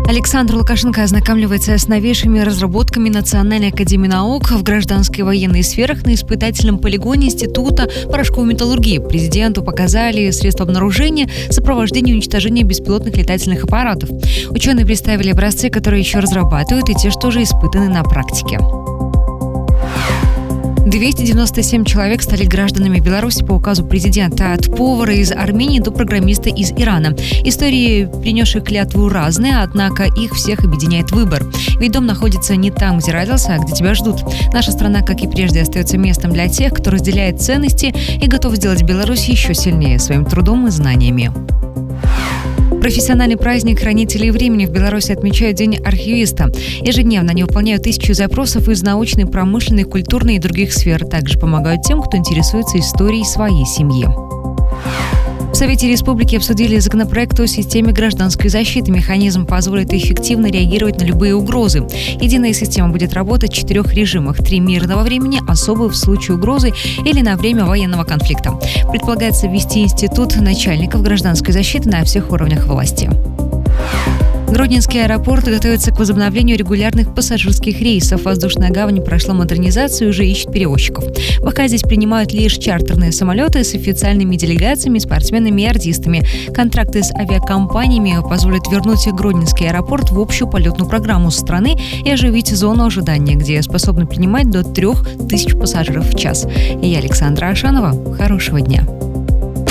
Александр Лукашенко ознакомливается с новейшими разработками Национальной академии наук в гражданской и военной сферах на испытательном полигоне Института порошковой металлургии. Президенту показали средства обнаружения, сопровождения и уничтожения беспилотных летательных аппаратов. Ученые представили образцы, которые еще разрабатывают, и те, что уже испытаны на практике. 297 человек стали гражданами Беларуси по указу президента. От повара из Армении до программиста из Ирана. Истории, принесших клятву, разные, однако их всех объединяет выбор. Ведь дом находится не там, где родился, а где тебя ждут. Наша страна, как и прежде, остается местом для тех, кто разделяет ценности и готов сделать Беларусь еще сильнее своим трудом и знаниями. Профессиональный праздник хранителей времени в Беларуси отмечают День архивиста. Ежедневно они выполняют 1000 запросов из научной, промышленной, культурной и других сфер. Также помогают тем, кто интересуется историей своей семьи. В Совете Республики обсудили законопроект о системе гражданской защиты. Механизм позволит эффективно реагировать на любые угрозы. Единая система будет работать в 4 режимах: 3 мирного времени, особый в случае угрозы или на время военного конфликта. Предполагается ввести институт начальников гражданской защиты на всех уровнях власти. Гродненский аэропорт готовится к возобновлению регулярных пассажирских рейсов. Воздушная гавань прошла модернизацию и уже ищет перевозчиков. Пока здесь принимают лишь чартерные самолеты с официальными делегациями, спортсменами и артистами. Контракты с авиакомпаниями позволят вернуть Гродненский аэропорт в общую полетную программу страны и оживить зону ожидания, где способны принимать до 3000 пассажиров в час. Я Александра Ашанова. Хорошего дня.